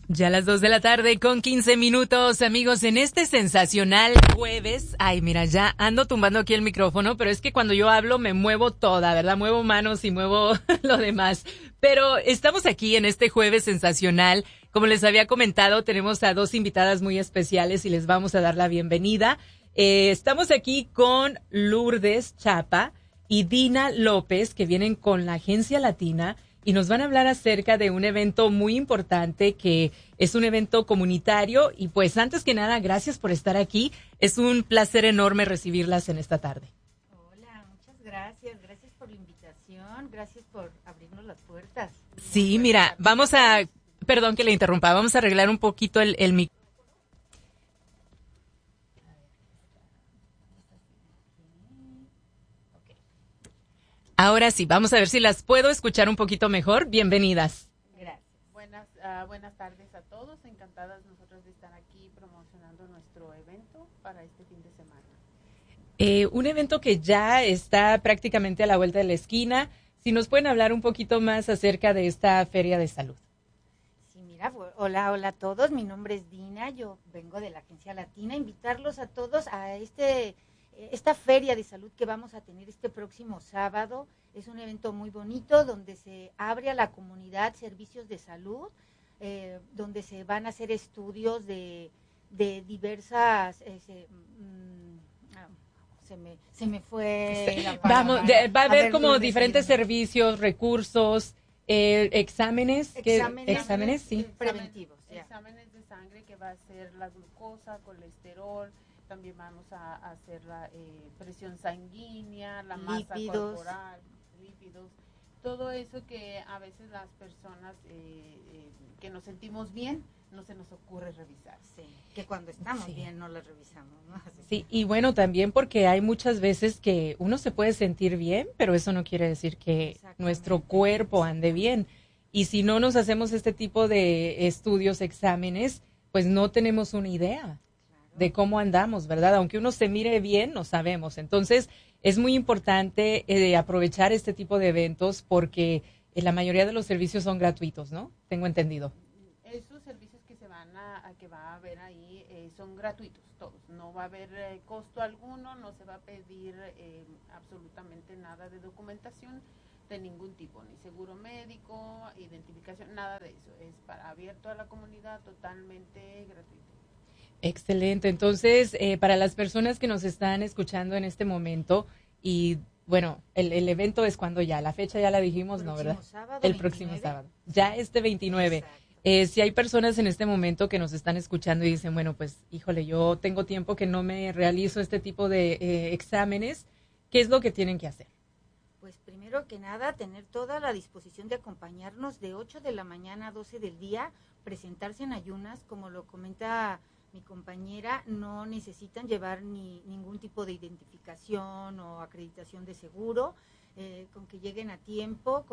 Ya a las 2 de la tarde con 15 minutos, amigos, en este sensacional jueves. Ay, mira, ya ando tumbando aquí el micrófono, pero es que cuando yo hablo me muevo toda, ¿verdad? Muevo manos y muevo lo demás. Pero estamos aquí en este jueves sensacional. Como les había comentado, tenemos a dos invitadas muy especiales y les vamos a dar la bienvenida. Estamos aquí con Lourdes Chapa y Dina López, que vienen con la Agencia Latina. Y nos van a hablar acerca de un evento muy importante que es un evento comunitario. Y pues antes que nada, gracias por estar aquí. Es un placer enorme recibirlas en esta tarde. Hola, muchas gracias. Gracias por la invitación. Gracias por abrirnos las puertas. Sí, mira, perdón que le interrumpa, vamos a arreglar un poquito el micrófono. Ahora sí, vamos a ver si las puedo escuchar un poquito mejor. Bienvenidas. Gracias. Buenas tardes a todos. Encantadas nosotros de estar aquí promocionando nuestro evento para este fin de semana. Un evento que ya está prácticamente a la vuelta de la esquina. Si nos pueden hablar un poquito más acerca de esta Feria de Salud. Sí, mira, hola a todos. Mi nombre es Dina. Yo vengo de la Agencia Latina. Invitarlos a todos a esta feria de salud que vamos a tener este próximo sábado. Es un evento muy bonito donde se abre a la comunidad servicios de salud, donde se van a hacer estudios de diversas... se me fue la palabra. Va a haber como Lourdes, diferentes servicios, recursos, exámenes, sí. Preventivos. Exámenes de sangre que va a ser la glucosa, colesterol. También vamos a hacer la presión sanguínea, la masa corporal, lípidos, todo eso que a veces las personas que nos sentimos bien, no se nos ocurre revisar. Sí, que cuando estamos bien no las revisamos, ¿no? Sí, y bueno, también porque hay muchas veces que uno se puede sentir bien, pero eso no quiere decir que nuestro cuerpo ande bien. Y si no nos hacemos este tipo de estudios, exámenes, pues no tenemos una idea de cómo andamos, ¿verdad? Aunque uno se mire bien, no sabemos. Entonces, es muy importante aprovechar este tipo de eventos porque la mayoría de los servicios son gratuitos, ¿no? Tengo entendido. Esos servicios que que va a haber ahí son gratuitos, todos. No va a haber costo alguno, no se va a pedir absolutamente nada de documentación de ningún tipo, ni seguro médico, identificación, nada de eso. Es abierto a la comunidad, totalmente gratuito. Excelente. Entonces, para las personas que nos están escuchando en este momento, y bueno, el evento es cuando ya, la fecha ya la dijimos, ¿no, verdad? El próximo sábado. Ya este 29. Si hay personas en este momento que nos están escuchando y dicen, bueno, pues, híjole, yo tengo tiempo que no me realizo este tipo de exámenes, ¿qué es lo que tienen que hacer? Pues primero que nada, tener toda la disposición de acompañarnos de 8 de la mañana a 12 del día, presentarse en ayunas, como lo comenta mi compañera, no necesitan llevar ningún tipo de identificación o acreditación de seguro, con que lleguen a tiempo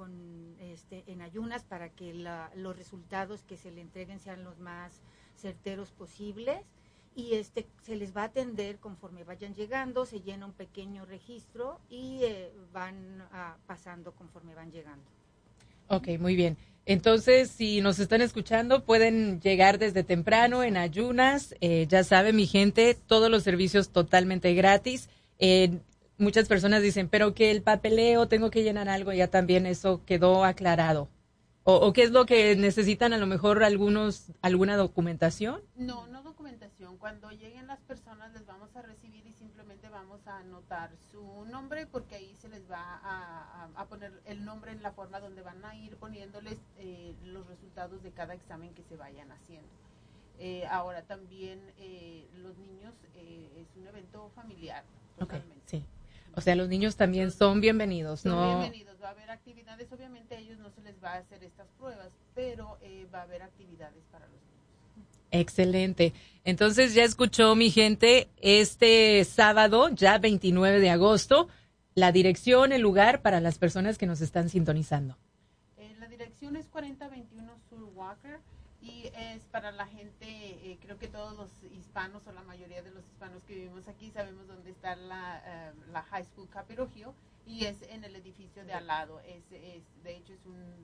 en ayunas para que los resultados que se le entreguen sean los más certeros posibles, y se les va a atender conforme vayan llegando, se llena un pequeño registro y van pasando conforme van llegando. Ok, muy bien. Entonces, si nos están escuchando, pueden llegar desde temprano en ayunas. Ya sabe, mi gente, todos los servicios totalmente gratis. Muchas personas dicen, pero que el papeleo, tengo que llenar algo, ya también eso quedó aclarado. ¿O qué es lo que necesitan? A lo mejor alguna documentación. No documentación. Cuando lleguen las personas les vamos a recibir y simplemente vamos a anotar su nombre, porque ahí se les va a poner el nombre en la forma donde van a ir poniéndoles los resultados de cada examen que se vayan haciendo. Ahora también los niños es un evento familiar totalmente. Okay, sí. O sea, los niños también son bienvenidos, ¿no? Son bienvenidos, va a haber actividades, obviamente a ellos no se les va a hacer estas pruebas, pero va a haber actividades para los niños. Excelente. Entonces ya escuchó mi gente, este sábado, ya 29 de agosto, la dirección, el lugar para las personas que nos están sintonizando. La dirección es 4021 Sur Walker. Y es para la gente, creo que todos los hispanos o la mayoría de los hispanos que vivimos aquí sabemos dónde está la High School Capitol Hill, y es en el edificio de al lado. De hecho es un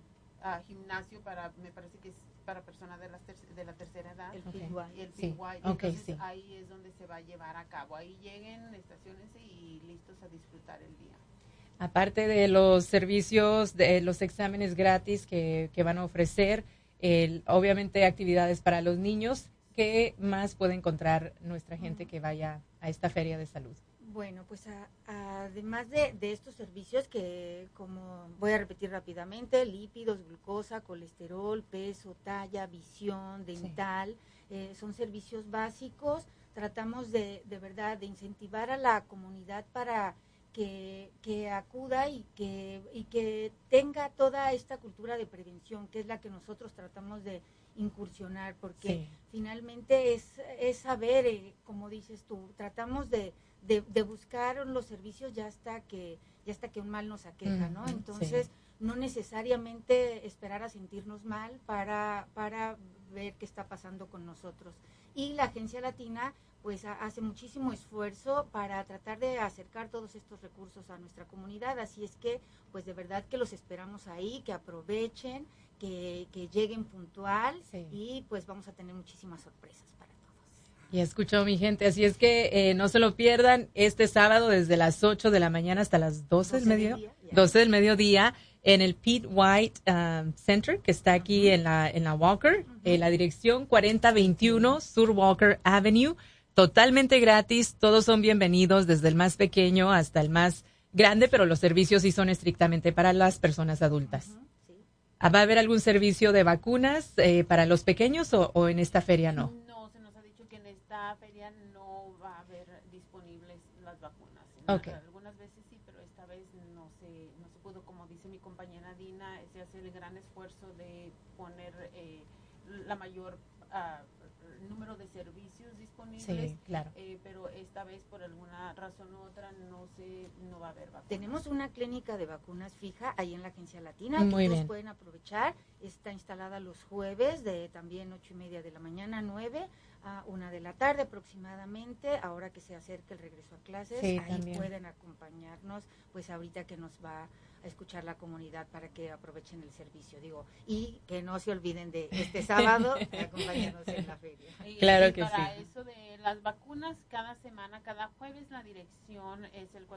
gimnasio me parece que es para personas de la tercera edad. El Okay. PY. Y el Sí. PY. Okay, Entonces sí. ahí es donde se va a llevar a cabo. Ahí lleguen, estaciónense y listos a disfrutar el día. Aparte de los servicios, de los exámenes gratis que van a ofrecer, obviamente actividades para los niños, ¿qué más puede encontrar nuestra gente que vaya a esta feria de salud? Bueno, pues además de estos servicios que, como voy a repetir rápidamente, lípidos, glucosa, colesterol, peso, talla, visión, dental, son servicios básicos. Tratamos de verdad de incentivar a la comunidad para que acuda y que tenga toda esta cultura de prevención, que es la que nosotros tratamos de incursionar, porque finalmente es saber, como dices tú, tratamos de buscar los servicios ya hasta que un mal nos aqueja, ¿no? Entonces, no necesariamente esperar a sentirnos mal para ver qué está pasando con nosotros. Y la Agencia Latina pues hace muchísimo esfuerzo para tratar de acercar todos estos recursos a nuestra comunidad, así es que pues de verdad que los esperamos ahí, que aprovechen, que lleguen puntual y pues vamos a tener muchísimas sorpresas para todos. Y escuchó mi gente, así es que no se lo pierdan este sábado desde las 8 de la mañana hasta las 12 del mediodía en el Pete White Center, que está aquí en la Walker, la dirección 4021 Sur Walker Avenue. Totalmente gratis, todos son bienvenidos, desde el más pequeño hasta el más grande, pero los servicios sí son estrictamente para las personas adultas. ¿Va a haber algún servicio de vacunas para los pequeños o en esta feria no? No, se nos ha dicho que en esta feria no va a haber disponibles las vacunas. Okay. Algunas veces sí, pero esta vez no se pudo, como dice mi compañera Dina, se hace el gran esfuerzo de poner la mayor número de servicios disponibles, sí, claro. Pero esta vez por alguna razón u otra no va a haber vacunas. Tenemos una clínica de vacunas fija ahí en la Agencia Latina, Muy que todos bien. pueden aprovechar. Está instalada los jueves de también 8:30 de la mañana a 9 a 1 de la tarde aproximadamente. Ahora que se acerca el regreso a clases, Sí, ahí también. pueden acompañarnos, pues ahorita que nos va a escuchar la comunidad para que aprovechen el servicio, y que no se olviden de este sábado de acompañarnos en la feria. Claro y que para sí. eso de las vacunas, cada semana, cada jueves, la dirección es el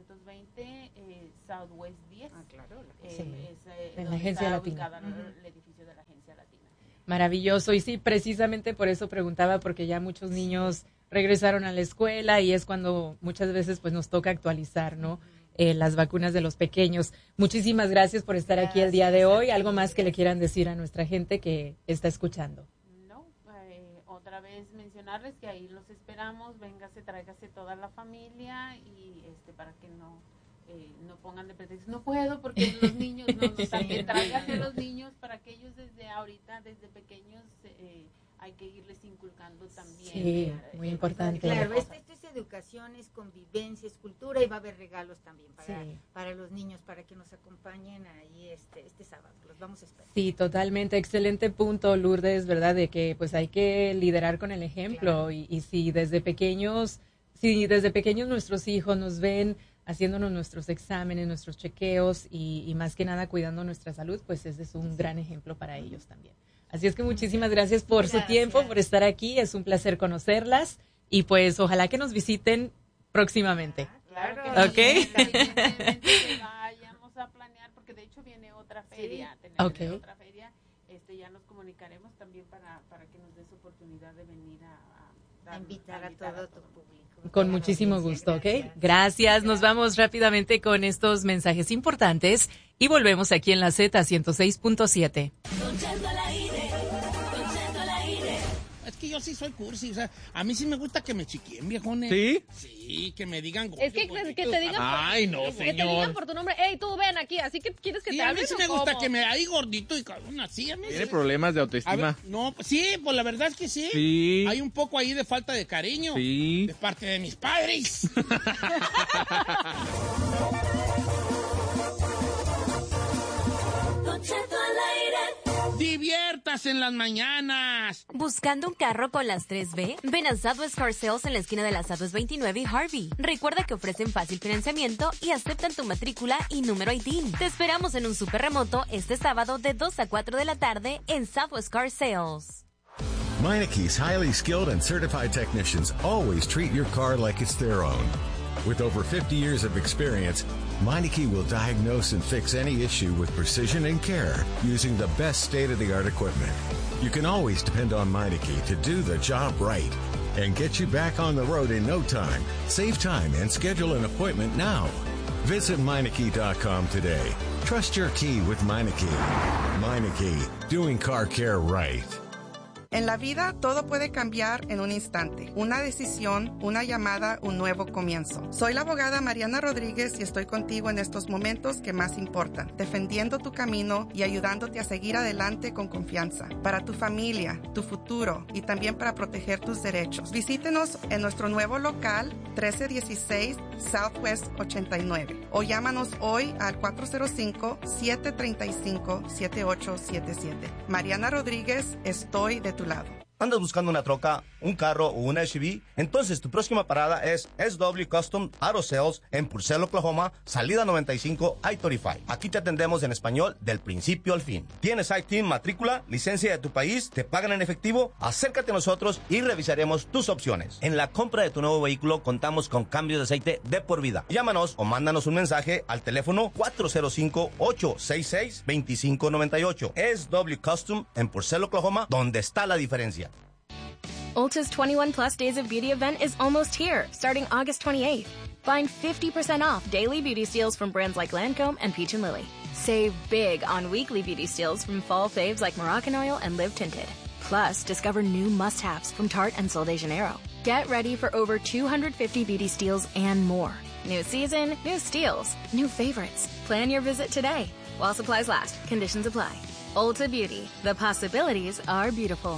420 Southwest 10. Ah, claro. En la donde Agencia está Latina. ubicado el edificio de la Agencia Latina. Maravilloso. Y sí, precisamente por eso preguntaba, porque ya muchos niños regresaron a la escuela y es cuando muchas veces pues nos toca actualizar, ¿no? Las vacunas de los pequeños. Muchísimas gracias por estar aquí el día de hoy. ¿Algo más que le quieran decir a nuestra gente que está escuchando? No, otra vez mencionarles que ahí los esperamos, véngase, tráigase toda la familia y para que no pongan de pretexto, no puedo porque los niños, también tráiganse los niños para que ellos desde ahorita, desde pequeños, hay que irles inculcando también. Sí, muy importante. Claro, esto es educación, es convivencia, es cultura y va a haber regalos también para los niños, para que nos acompañen ahí este sábado. Los vamos a esperar. Sí, totalmente. Excelente punto, Lourdes, ¿verdad? De que pues hay que liderar con el ejemplo. Claro. Y si desde pequeños nuestros hijos nos ven haciéndonos nuestros exámenes, nuestros chequeos y más que nada cuidando nuestra salud, pues ese es un gran ejemplo para ellos también. Así es que muchísimas gracias por su tiempo, por estar aquí. Es un placer conocerlas y pues ojalá que nos visiten próximamente. Claro. ¿Ok? Que vayamos a planear, porque de hecho viene otra feria. Tenemos otra feria. Ya nos comunicaremos también para que nos des oportunidad de venir a invitar a todo tu público. Con muchísimo gusto, ¿ok? Gracias. Nos vamos rápidamente con estos mensajes importantes y volvemos aquí en la Z 106.7. Es que yo sí soy cursi, o sea, a mí sí me gusta que me chiquien, viejones. ¿Sí? Sí, que me digan gordo, Es que te digan Ay, no, que señor. te digan por tu nombre, hey, tú ven aquí, así que quieres que Sí, te a mí hablen sí o me gusta cómo? que me ahí gordito y cabrón, así a mí Tiene sí. problemas de A autoestima. ver, no, pues sí, pues la verdad es que sí. Sí. Hay un poco ahí de falta de cariño. Sí. De parte de mis padres. Diviértase ventas en las mañanas. ¿Buscando un carro con las 3B? Ven a Southwest Car Sales en la esquina de la Southwest 29 y Harvey. Recuerda que ofrecen fácil financiamiento y aceptan tu matrícula y número ITIN. Te esperamos en un super remoto este sábado de 2 a 4 de la tarde en Southwest Car Sales. Meineke's highly skilled and certified technicians always treat your car like it's their own. With over 50 years of experience, Meineke will diagnose and fix any issue with precision and care using the best state-of-the-art equipment. You can always depend on Meineke to do the job right and get you back on the road in no time. Save time and schedule an appointment now. Visit Meineke.com today. Trust your key with Meineke. Meineke, doing car care right. En la vida todo puede cambiar en un instante. Una decisión, una llamada, un nuevo comienzo. Soy la abogada Mariana Rodríguez y estoy contigo en estos momentos que más importan, defendiendo tu camino y ayudándote a seguir adelante con confianza. Para tu familia, tu futuro y también para proteger tus derechos. Visítenos en nuestro nuevo local 1316 Southwest 89 o llámanos hoy al 405-735-7877. Mariana Rodríguez, estoy de tu lado. ¿Andas buscando una troca, un carro o una SUV? Entonces tu próxima parada es SW Custom Auto Sales en Purcell, Oklahoma, salida 95 I-35. Aquí te atendemos en español del principio al fin. ¿Tienes ITIN, matrícula, licencia de tu país? ¿Te pagan en efectivo? Acércate a nosotros y revisaremos tus opciones. En la compra de tu nuevo vehículo contamos con cambios de aceite de por vida. Llámanos o mándanos un mensaje al teléfono 405-866-2598. SW Custom en Purcell, Oklahoma, donde está la diferencia. Ulta's 21 Plus Days of Beauty event is almost here, starting August 28th. Find 50% off daily beauty steals from brands like Lancome and Peach & Lily. Save big on weekly beauty steals from fall faves like Moroccan Oil and Live Tinted. Plus, discover new must-haves from Tarte and Sol de Janeiro. Get ready for over 250 beauty steals and more. New season, new steals, new favorites. Plan your visit today. While supplies last, conditions apply. Ulta Beauty. The possibilities are beautiful.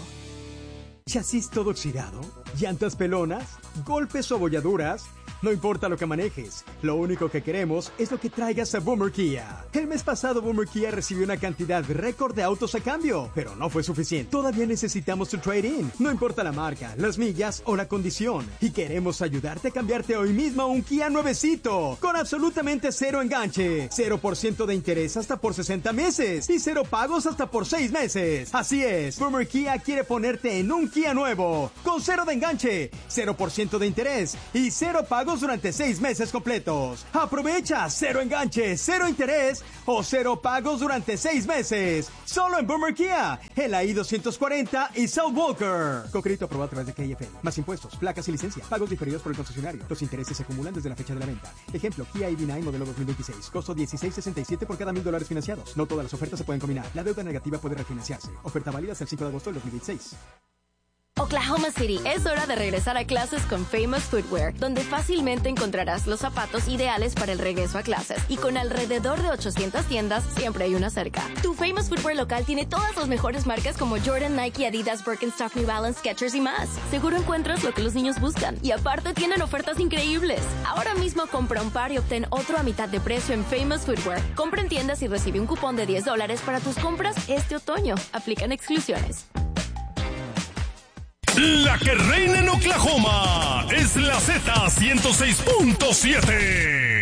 ¿Chasis todo oxidado? ¿Llantas pelonas? ¿Golpes o abolladuras? No importa lo que manejes, lo único que queremos es lo que traigas a Boomer Kia. El mes pasado Boomer Kia recibió una cantidad récord de autos a cambio, pero no fue suficiente. Todavía necesitamos tu trade-in. No importa la marca, las millas o la condición. Y queremos ayudarte a cambiarte hoy mismo a un Kia nuevecito, con absolutamente cero enganche, 0% de interés hasta por 60 meses y 0 pagos hasta por 6 meses. Así es, Boomer Kia quiere ponerte en un Kia nuevo, con 0 de enganche, 0% de interés y 0 pagos durante 6 meses completos. Aprovecha 0 enganche, 0 interés o 0 pagos durante 6 meses. Solo en Boomer Kia, en la I-240 y South Walker. Con crédito aprobado a través de KFL. Más impuestos, placas y licencia. Pagos diferidos por el concesionario. Los intereses se acumulan desde la fecha de la venta. Ejemplo, Kia EV9 modelo 2026. Costo $16.67 por cada $1,000 financiados. No todas las ofertas se pueden combinar. La deuda negativa puede refinanciarse. Oferta válida hasta el 5 de agosto del 2026. Oklahoma City, es hora de regresar a clases con Famous Footwear, donde fácilmente encontrarás los zapatos ideales para el regreso a clases. Y con alrededor de 800 tiendas, siempre hay una cerca. Tu Famous Footwear local tiene todas las mejores marcas como Jordan, Nike, Adidas, Birkenstock, New Balance, Skechers y más. Seguro encuentras lo que los niños buscan. Y aparte tienen ofertas increíbles. Ahora mismo compra un par y obtén otro a mitad de precio en Famous Footwear. Compra en tiendas y recibe un cupón de $10 para tus compras este otoño. Aplican exclusiones. La que reina en Oklahoma es la Z 106.7.